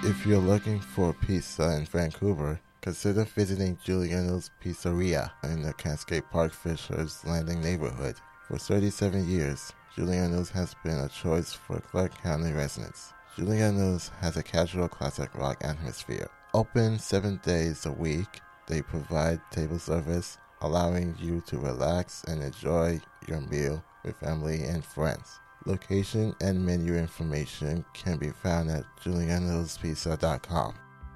If you're looking for pizza in Vancouver, consider visiting Giuliano's Pizzeria in the Cascade Park Fishers Landing neighborhood. For 37 years, Giuliano's has been a choice for Clark County residents. Giuliano's has a casual classic rock atmosphere. Open 7 days a week, they provide table service, allowing you to relax and enjoy your meal with family and friends. Location and menu information can be found at giulianospizza.com.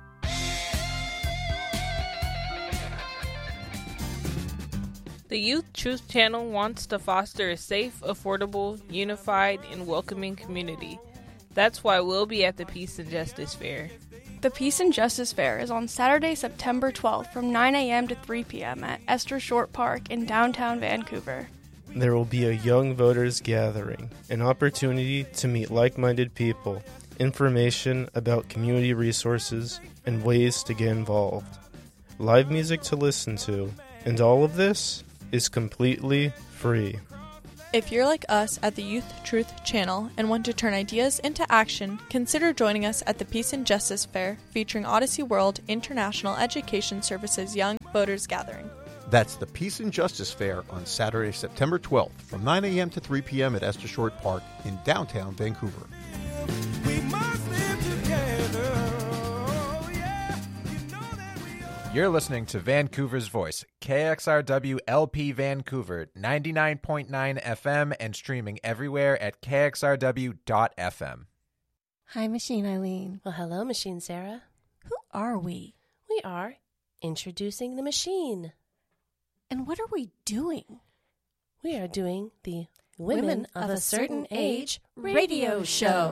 The Youth Truth Channel wants to foster a safe, affordable, unified, and welcoming community. That's why we'll be at the Peace and Justice Fair. The Peace and Justice Fair is on Saturday, September 12th from 9 a.m. to 3 p.m. at Esther Short Park in downtown Vancouver. There will be a young voters gathering, an opportunity to meet like-minded people, information about community resources, and ways to get involved. Live music to listen to, and all of this is completely free. If you're like us at the Youth Truth Channel and want to turn ideas into action, consider joining us at the Peace and Justice Fair featuring Odyssey World International Education Services Young Voters Gathering. That's the Peace and Justice Fair on Saturday, September 12th from 9 a.m. to 3 p.m. at Esther Short Park in downtown Vancouver. We must live together. Oh, yeah. You know that we are. You're listening to Vancouver's Voice, KXRW LP Vancouver, 99.9 FM and streaming everywhere at kxrw.fm. Hi, Machine Eileen. Well, hello, Machine Sarah. Who are we? We are introducing the machine. And what are we doing? We are doing the Women of a Certain Age radio show.